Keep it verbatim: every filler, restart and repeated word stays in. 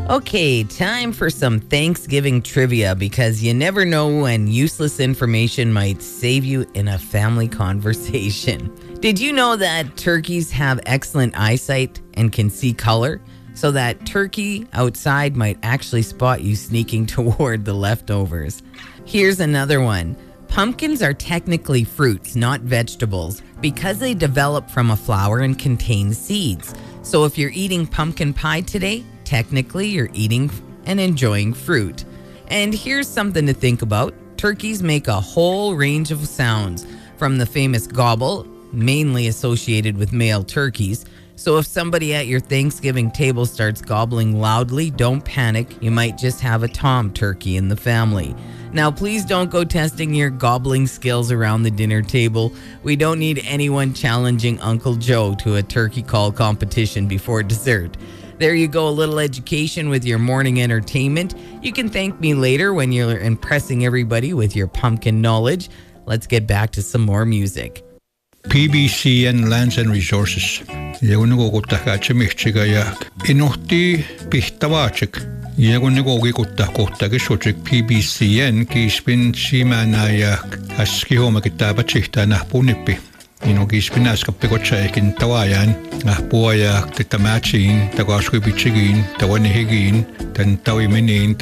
Okay, time for some Thanksgiving trivia because you never know when useless information might save you in a family conversation. Did you know that turkeys have excellent eyesight and can see color? So that turkey outside might actually spot you sneaking toward the leftovers. Here's another one. Pumpkins are technically fruits, not vegetables, because they develop from a flower and contain seeds. So if you're eating pumpkin pie today, technically you're eating and enjoying fruit. And here's something to think about. Turkeys make a whole range of sounds, from the famous gobble, mainly associated with male turkeys. So if somebody at your Thanksgiving table starts gobbling loudly, don't panic. You might just have a tom turkey in the family. Now, please don't go testing your gobbling skills around the dinner table. We don't need anyone challenging Uncle Joe to a turkey call competition before dessert. There you go, a little education with your morning entertainment. You can thank me later when you're impressing everybody with your pumpkin knowledge. Let's get back to some more music. P B C and Lands and Resources. Yegunnego kuttahkaatse mihtsigajak. Inuhti pihtavaatsak. Yegunnego kikuttahkohtake sotsik P B C N kiispin simanajak. Askihomekitaapatsihtaa nahpunippi. Ino kiispin askappikotsaekin tawaajan. Nahpuajak tetamatsiin, takaskuipitsigin, tawanihigiin, tan tawiminiin.